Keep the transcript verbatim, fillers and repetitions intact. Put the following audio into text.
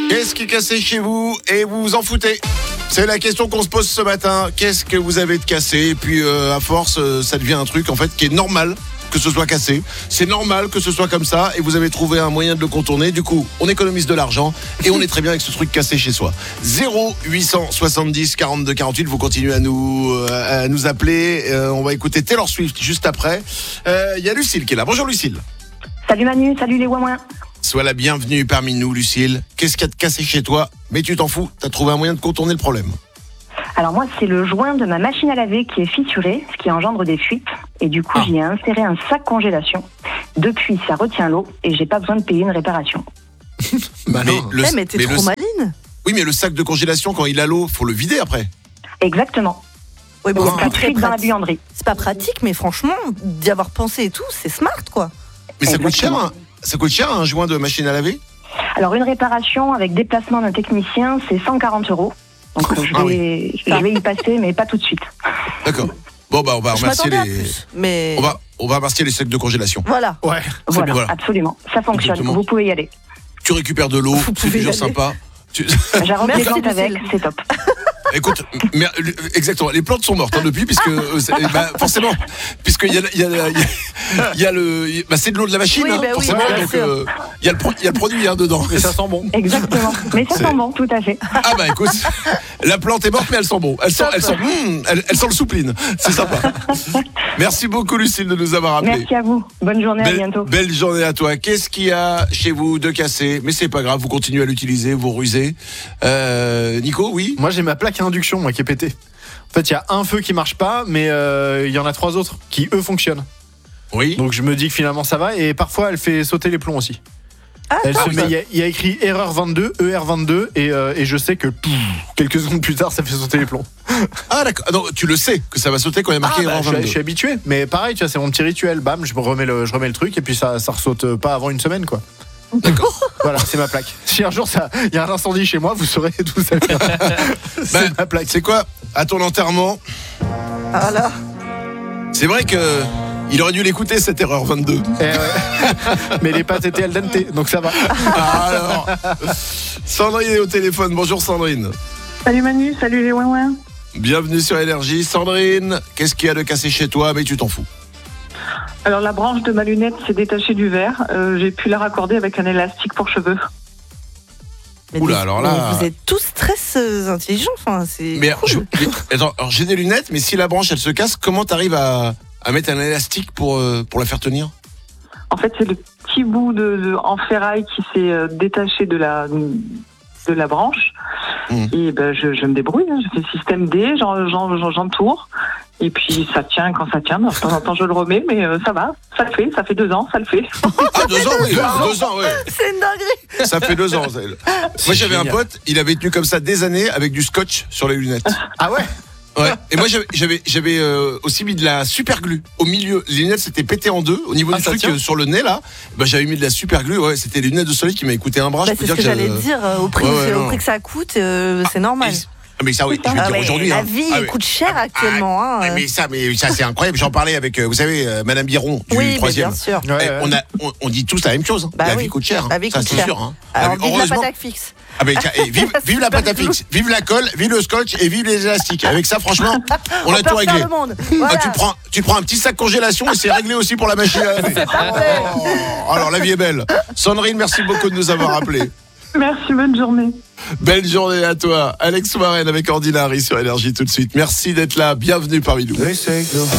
Qu'est-ce qui est cassé chez vous et vous vous en foutez? C'est la question qu'on se pose ce matin. Qu'est-ce que vous avez de cassé? Et puis euh, à force, euh, ça devient un truc en fait qui est normal que ce soit cassé. C'est normal que ce soit comme ça et vous avez trouvé un moyen de le contourner. Du coup, on économise de l'argent et on est très bien avec ce truc cassé chez soi. zéro huit cent soixante-dix quarante-deux quarante-huit, vous continuez à nous, euh, à nous appeler. Euh, on va écouter Taylor Swift juste après. Il euh, y a Lucille qui est là. Bonjour Lucille. Salut Manu, salut les ouin-ouin. Sois la bienvenue parmi nous, Lucille. Qu'est-ce qu'il y a de cassé chez toi? Mais tu t'en fous, t'as trouvé un moyen de contourner le problème. Alors moi, c'est le joint de ma machine à laver qui est fissuré, ce qui engendre des fuites. Et du coup, ah. j'y ai inséré un sac congélation. Depuis, ça retient l'eau et j'ai pas besoin de payer une réparation. bah mais, le, hey, mais t'es mais trop le, maline. Oui, mais le sac de congélation, quand il a l'eau, faut le vider après. Exactement. Oui, bon, c'est pas très dans la buanderie. C'est pas pratique, mais franchement, d'y avoir pensé et tout, c'est smart, quoi. Mais ça coûte cher, hein. Ça coûte cher un joint de machine à laver? Alors une réparation avec déplacement d'un technicien, c'est cent quarante euros. Donc je vais, ah oui. je vais y passer, mais pas tout de suite. D'accord. Bon bah on va je remercier les. Plus, mais... On va on va remercier les sacs de congélation. Voilà. Ouais. Voilà, voilà. Absolument. Ça fonctionne. Exactement. Vous pouvez y aller. Tu récupères de l'eau, vous c'est toujours sympa. Tu... J'arrête les plantes avec, c'est top. Écoute, mais, exactement, les plantes sont mortes hein, depuis, puisque euh, bah, forcément, puisqu'il y a, y a, y a, y a le, bah, c'est de l'eau de la machine, oui, hein, bah forcément, oui, donc il euh, y, y a le produit hein, dedans. Et ça sent bon. Exactement, mais ça c'est... sent bon, tout à fait. Ah bah écoute, la plante est morte, mais elle sent bon. Elle sent, elle sent, mmh, elle, elle sent le soupline. C'est sympa. Merci beaucoup Lucille de nous avoir appelés. Merci à vous. Bonne journée, belle, à bientôt. Belle journée à toi. Qu'est-ce qu'il y a chez vous de cassé? Mais c'est pas grave, vous continuez à l'utiliser, vous rusez. Euh, Nico, oui. Moi j'ai ma plaque à induction, moi qui est pétée. En fait, il y a un feu qui marche pas, mais il euh, y en a trois autres qui eux fonctionnent. Oui. Donc je me dis que finalement ça va, et parfois elle fait sauter les plombs aussi. Ah, elle se met, il y, a, y a écrit erreur vingt-deux, E R vingt-deux, et, euh, et je sais que pff, quelques secondes plus tard ça fait sauter les plombs. Ah d'accord. Donc tu le sais que ça va sauter quand il y a marqué ah, erreur bah, vingt-deux. Je, je suis habitué, mais pareil, tu vois, c'est mon petit rituel. Bam, je remets le, je remets le truc et puis ça, ça ressaute pas avant une semaine, quoi. D'accord. Voilà, c'est ma plaque. Si un jour il y a un incendie chez moi, vous saurez d'où ça vient. C'est ben, ma plaque. C'est quoi? À ton enterrement. Ah là. C'est vrai que il aurait dû l'écouter cette erreur vingt-deux. Eh ouais. Mais les pâtes étaient al dente, donc ça va. Ah, alors. Sandrine est au téléphone. Bonjour Sandrine. Salut Manu, salut les ouin-ouin. Bienvenue sur Énergie. Sandrine, qu'est-ce qu'il y a de cassé chez toi? Mais tu t'en fous. Alors la branche de ma lunette s'est détachée du verre. Euh, j'ai pu la raccorder avec un élastique pour cheveux. Mais Oula, des, alors là. Vous êtes tous très euh, intelligents. Enfin, c'est. Mais cool. je, mais, attends, alors j'ai des lunettes, mais si la branche elle se casse, comment t'arrives à, à mettre un élastique pour, euh, pour la faire tenir? En fait, c'est le petit bout de, de en ferraille qui s'est euh, détaché de la de la branche. Mmh. Et ben je, je me débrouille. Hein. Je fais le système D, j'en, j'en, j'entoure. Et puis ça tient quand ça tient. De temps en temps je le remets, mais euh, ça va, ça le fait. Ça fait deux ans, ça le fait. Ah deux ans, oui, deux ans, oui. C'est une dinguerie. Ça fait deux ans. Ça. Moi j'avais génial. Un pote, il avait tenu comme ça des années avec du scotch sur les lunettes. Ah ouais. Ouais. Et moi j'avais j'avais, j'avais euh, aussi mis de la super glue au milieu. Les lunettes s'étaient pétées en deux au niveau ah, du truc euh, sur le nez là. Bah j'avais mis de la super glue. Ouais, c'était les lunettes de soleil qui m'avaient coûté un bras. Bah, je peux c'est dire ce que, que j'allais dire. Au prix, ouais, ouais, au prix que ça coûte, euh, c'est normal. Ah mais ça oui, je vais ah dire aujourd'hui. La hein. vie ah, coûte cher actuellement. Ah, hein. Mais ça, mais ça c'est incroyable. J'en parlais avec, vous savez, euh, Madame Biron du oui, troisième. Bien sûr. Ouais, ouais. On a, on, on dit tous la même chose. Bah la oui. vie coûte cher. La vie ça coûte c'est cher. sûr. Hein. Alors vive la pâte à fixe. Ah mais tiens, et vive, vive la pâte à fixe, vive la colle, vive le scotch et vive les élastiques. Avec ça, franchement, on, on a tout réglé. Voilà. Ah, tu prends, tu prends un petit sac congélation et c'est réglé aussi pour la machine à laver. Oh, alors la vie est belle. Sandrine, merci beaucoup de nous avoir appelés. Merci, bonne journée. Belle journée à toi. Alex Warren avec Ordinary sur Énergie tout de suite. Merci d'être là. Bienvenue parmi nous.